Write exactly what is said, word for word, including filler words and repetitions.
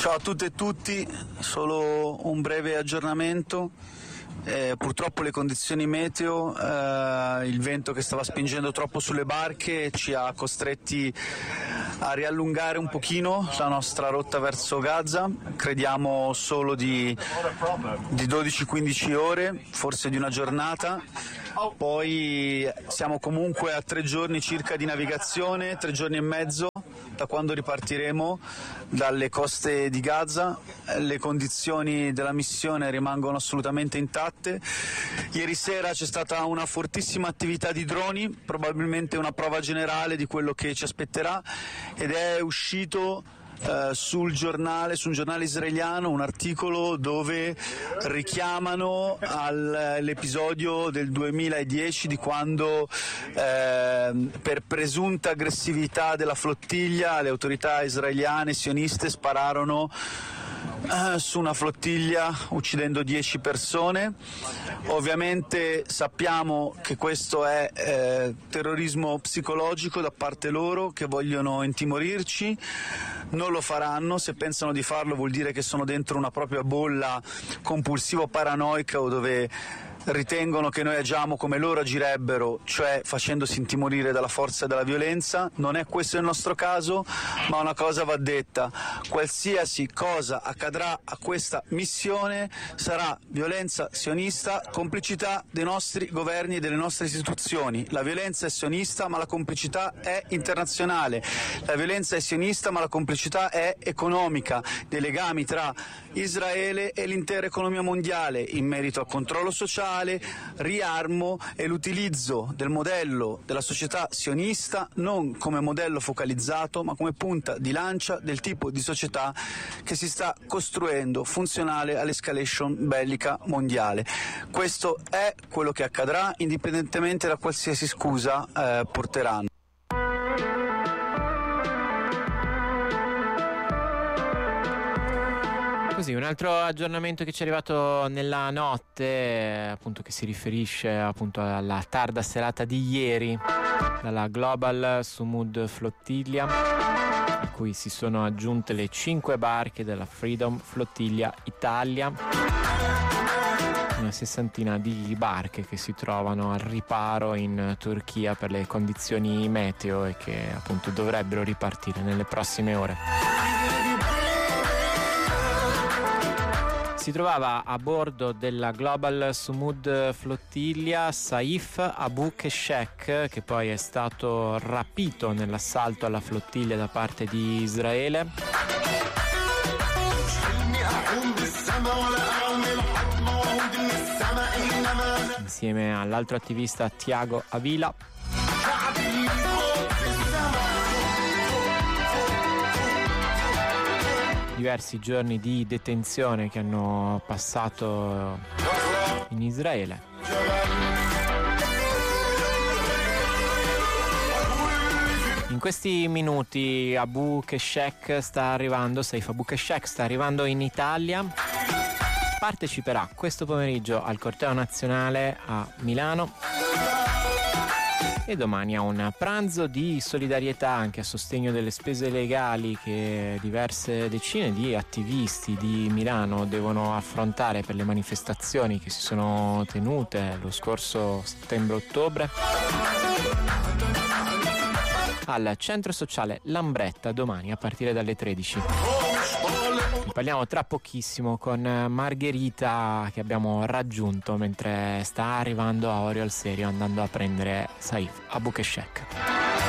Ciao a tutte e tutti, solo un breve aggiornamento. Eh, purtroppo le condizioni meteo, eh, il vento che stava spingendo troppo sulle barche ci ha costretti a riallungare un pochino la nostra rotta verso Gaza, crediamo solo di, di dodici quindici ore, forse di una giornata. Poi siamo comunque a tre giorni circa di navigazione, tre giorni e mezzo da quando ripartiremo dalle coste di Gaza. Le condizioni della missione rimangono assolutamente intatte. Ieri sera c'è stata una fortissima attività di droni, probabilmente una prova generale di quello che ci aspetterà, ed è uscito Uh, sul giornale, su un giornale israeliano, un articolo dove richiamano all'episodio del duemiladieci di quando uh, per presunta aggressività della flottiglia le autorità israeliane sioniste spararono Uh, su una flottiglia uccidendo dieci persone. Ovviamente sappiamo che questo è eh, terrorismo psicologico da parte loro, che vogliono intimorirci. Non lo faranno, se pensano di farlo vuol dire che sono dentro una propria bolla compulsivo paranoica o dove ritengono che noi agiamo come loro agirebbero, cioè facendosi intimorire dalla forza e dalla violenza. Non è questo il nostro caso, ma una cosa va detta: qualsiasi cosa accadrà a questa missione sarà violenza sionista, complicità dei nostri governi e delle nostre istituzioni. La violenza è sionista, ma la complicità è internazionale. La violenza è sionista, ma la complicità è economica, dei legami tra Israele e l'intera economia mondiale in merito al controllo sociale, riarmo e l'utilizzo del modello della società sionista non come modello focalizzato, ma come punta di lancia del tipo di società che si sta costruendo funzionale all'escalation bellica mondiale. Questo è quello che accadrà, indipendentemente da qualsiasi scusa eh, porteranno. Così, un altro aggiornamento che ci è arrivato nella notte, appunto, che si riferisce appunto alla tarda serata di ieri dalla Global Sumud Flottiglia, a cui si sono aggiunte le cinque barche della Freedom Flottiglia Italia, una sessantina di barche che si trovano al riparo in Turchia per le condizioni meteo e che appunto dovrebbero ripartire nelle prossime ore. Si trovava a bordo della Global Sumud Flottiglia Saif Abu Keshek, che poi è stato rapito nell'assalto alla flottiglia da parte di Israele. Insieme all'altro attivista Tiago Avila. Diversi giorni di detenzione che hanno passato in Israele. In questi minuti Abu Keshek sta arrivando, Saif Abu Keshek sta arrivando in Italia. Parteciperà questo pomeriggio al corteo nazionale a Milano e domani a un pranzo di solidarietà anche a sostegno delle spese legali che diverse decine di attivisti di Milano devono affrontare per le manifestazioni che si sono tenute lo scorso settembre-ottobre al centro sociale Lambretta domani a partire dalle tredici. Ne parliamo tra pochissimo con Margherita, che abbiamo raggiunto mentre sta arrivando a Orio al Serio andando a prendere Saif Abu Keshek.